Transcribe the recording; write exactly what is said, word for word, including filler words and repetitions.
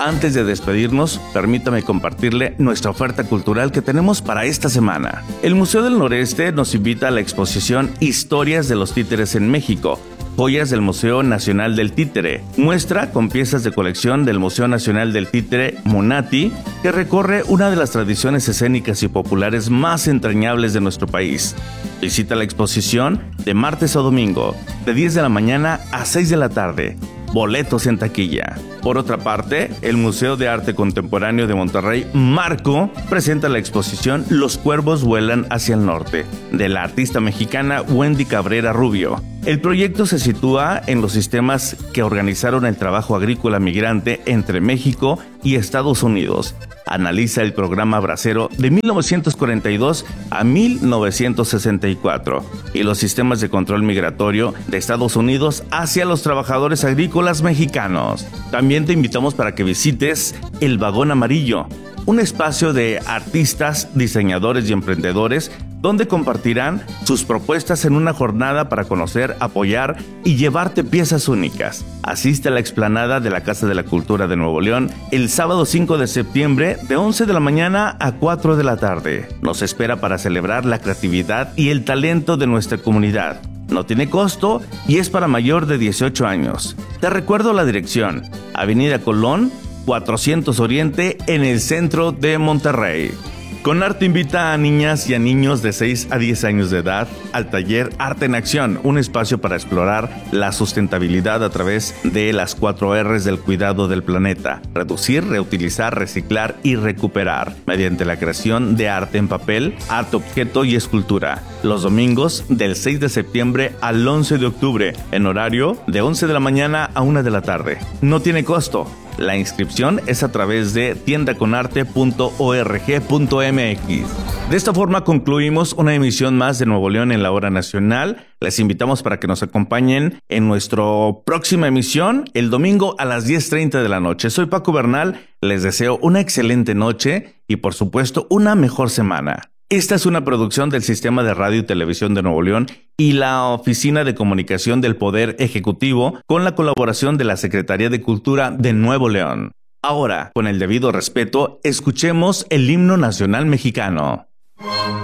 Antes de despedirnos, permítame compartirle nuestra oferta cultural que tenemos para esta semana. El Museo del Noreste nos invita a la exposición Historias de los Títeres en México, joyas del Museo Nacional del Títere, muestra con piezas de colección del Museo Nacional del Títere Munati, que recorre una de las tradiciones escénicas y populares más entrañables de nuestro país. Visita la exposición de martes a domingo, de diez de la mañana a seis de la tarde. Boletos en taquilla. Por otra parte, el Museo de Arte Contemporáneo de Monterrey, Marco, presenta la exposición Los Cuervos Vuelan hacia el Norte, de la artista mexicana Wendy Cabrera Rubio. El proyecto se sitúa en los sistemas que organizaron el trabajo agrícola migrante entre México y Estados Unidos. Analiza el programa bracero de mil novecientos cuarenta y dos a mil novecientos sesenta y cuatro y los sistemas de control migratorio de Estados Unidos hacia los trabajadores agrícolas mexicanos. También te invitamos para que visites El Vagón Amarillo, un espacio de artistas, diseñadores y emprendedores donde compartirán sus propuestas en una jornada para conocer, apoyar y llevarte piezas únicas. Asiste a la explanada de la Casa de la Cultura de Nuevo León el sábado cinco de septiembre de once de la mañana a cuatro de la tarde. Nos espera para celebrar la creatividad y el talento de nuestra comunidad. No tiene costo y es para mayor de dieciocho años. Te recuerdo la dirección: Avenida Colón, cuatrocientos Oriente, en el centro de Monterrey. Conarte invita a niñas y a niños de seis a diez años de edad al taller Arte en Acción, un espacio para explorar la sustentabilidad a través de las cuatro R's del cuidado del planeta: reducir, reutilizar, reciclar y recuperar, mediante la creación de arte en papel, arte objeto y escultura. Los domingos del seis de septiembre al once de octubre, en horario de once de la mañana a una de la tarde. No tiene costo. La inscripción es a través de tienda con arte punto org punto m x. De esta forma concluimos una emisión más de Nuevo León en la Hora Nacional. Les invitamos para que nos acompañen en nuestra próxima emisión el domingo a las diez treinta de la noche. Soy Paco Bernal, les deseo una excelente noche y por supuesto una mejor semana. Esta es una producción del Sistema de Radio y Televisión de Nuevo León y la Oficina de Comunicación del Poder Ejecutivo, con la colaboración de la Secretaría de Cultura de Nuevo León. Ahora, con el debido respeto, escuchemos el himno nacional mexicano.